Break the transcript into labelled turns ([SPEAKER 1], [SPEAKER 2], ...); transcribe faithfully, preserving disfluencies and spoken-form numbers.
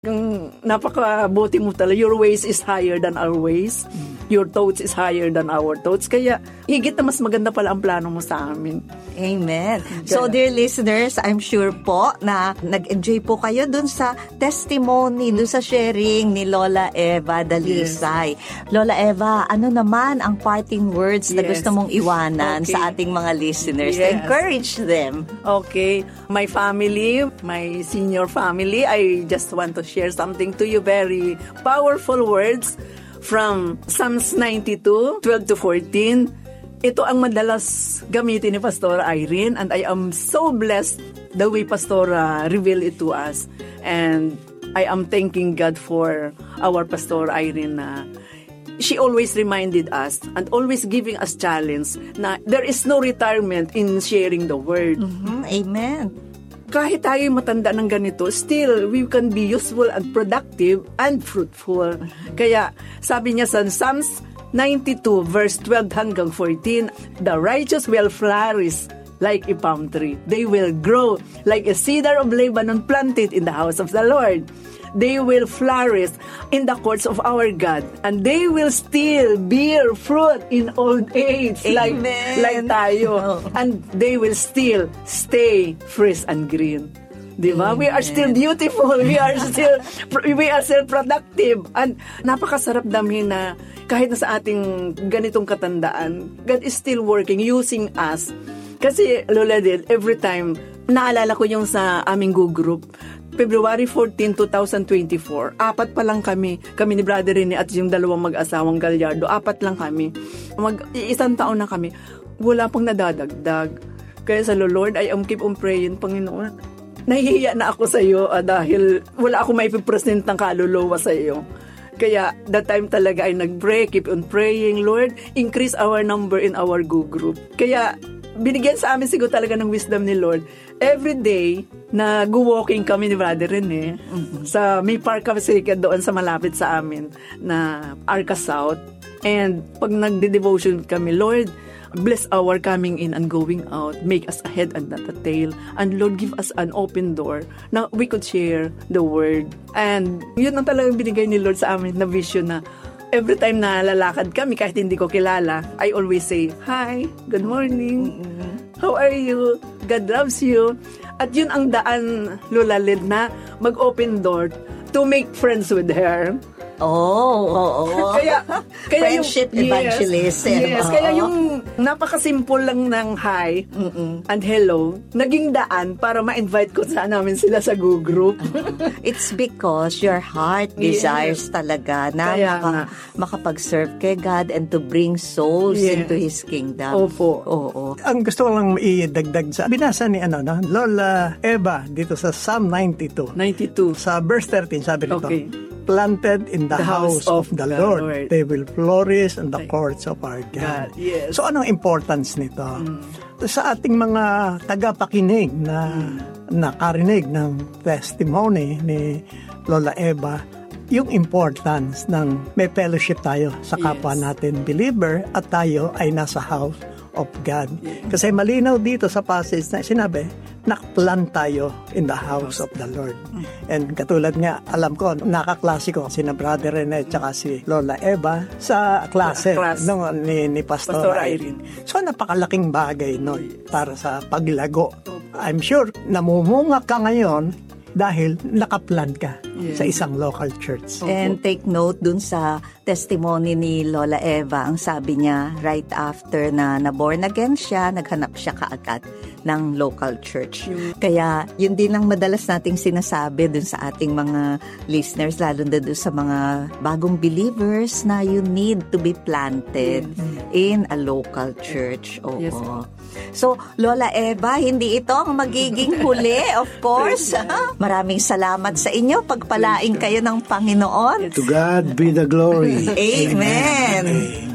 [SPEAKER 1] Yung napakabuti mo talaga. Your ways is higher than our ways. Your thoughts is higher than our thoughts. Kaya higit na mas maganda pala ang plano mo sa amin.
[SPEAKER 2] Amen. So dear listeners, I'm sure po na nag-enjoy po kayo dun sa testimony, dun sa sharing ni Lola Eva Dalisay. Yes. Lola Eva, ano naman ang parting words yes. na gusto mong iwanan okay. sa ating mga listeners? Yes. Encourage them.
[SPEAKER 1] Okay. My family, my senior family, I just want to share something to you, very powerful words from Psalms ninety-two, twelve to fourteen. Ito ang madalas gamitin ni Pastora Irene, and I am so blessed the way Pastora revealed it to us. And I am thanking God for our Pastora Irene na she always reminded us and always giving us challenge na there is no retirement in sharing the word.
[SPEAKER 2] Mm-hmm. Amen.
[SPEAKER 1] Kahit tayo matanda ng ganito, still, we can be useful and productive and fruitful. Kaya, sabi niya sa Psalms ninety-two, verse twelve hanggang fourteen, the righteous will flourish like a palm tree. They will grow like a cedar of Lebanon planted in the house of the Lord. They will flourish in the courts of our God, and they will still bear fruit in old age, like, like tayo. Oh. And they will still stay fresh and green. Diba? Amen. We are still beautiful. We are still we are still productive. And napakasarap damhin na kahit na sa ating ganitong katandaan, God is still working, using us. Kasi, Lola Del, every time, naalala ko yung sa aming Go Group, February fourteenth, twenty twenty-four, apat pa lang kami, kami ni Brother Rene at yung dalawang mag-asawang Gallardo, apat lang kami. Mag, isang taon na kami, wala pang nadadagdag. Kaya sa Lord, I am keep on praying, Panginoon. Nahihiya na ako sa iyo ah, dahil wala ako maipipresent ng kaluluwa sa iyo. Kaya that time talaga ay nag-pray, keep on praying, Lord, increase our number in our Go Group. Kaya binigyan sa amin siguro talaga ng wisdom ni Lord. Every day, nag-walking kami ni Brother Rene. Mm-hmm. Sa may park kami doon sa malapit sa amin na Arca South. And pag nagde-devotion kami, Lord, bless our coming in and going out. Make us a head and not a tail. And Lord, give us an open door na we could share the word. And yun ang talagang binigay ni Lord sa amin na vision na every time na lalakad kami, kahit hindi ko kilala, I always say, hi, good morning, mm-hmm. how are you? God loves you. At yun ang daan, Lola Lid, na mag-open door to make friends with her.
[SPEAKER 2] Oh, oo. Oh,
[SPEAKER 1] kaya, kaya
[SPEAKER 2] friendship
[SPEAKER 1] yung,
[SPEAKER 2] evangelism.
[SPEAKER 1] Yes, yes.
[SPEAKER 2] Oh.
[SPEAKER 1] Kaya yung napakasimple lang ng hi Mm-mm. and hello, naging daan para ma-invite ko sa namin sila sa Go Group.
[SPEAKER 2] It's because your heart desires yes. talaga na maka, makapag-serve kay God and to bring souls yes. into His kingdom.
[SPEAKER 1] Opo.
[SPEAKER 2] Oo.
[SPEAKER 3] Ang gusto ko lang idagdag sa binasa ni ano, no? Lola Eva dito sa Psalm ninety-two.
[SPEAKER 1] ninety-two.
[SPEAKER 3] Sa verse thirteen, sabi nito, okay. planted in the, the house, house of the, the Lord. Lord. They will flourish in the courts of our God. God yes. So, anong importance nito? Mm. Sa ating mga tagapakinig na mm. nakarinig ng testimony ni Lola Eva, yung importance ng may fellowship tayo sa kapwa yes. natin believer at tayo ay nasa house of God. Yeah. Kasi malinaw dito sa passage na sinabi, nakaplant tayo in the house of the Lord. Mm. And katulad nga, alam ko, nakaklase ko si na Brother Rene at saka si Lola Eva sa klase yeah, no, ni, ni Pastor, Pastor Irene. So napakalaking bagay no, para sa paglago. I'm sure namumunga ka ngayon dahil nakaplan ka yeah. sa isang local church.
[SPEAKER 2] And take note dun sa testimony ni Lola Eva, ang sabi niya, right after na na-born again siya, naghanap siya kaagad ng local church. Yeah. Kaya yun din ang madalas nating sinasabi dun sa ating mga listeners, lalo na dun sa mga bagong believers na you need to be planted yeah. in a local church. Oo. Yes. So, Lola Eva, hindi ito ang magiging huli, of course. Maraming salamat sa inyo. Pagpalain kayo ng Panginoon.
[SPEAKER 4] To God be the glory.
[SPEAKER 2] Amen. Amen.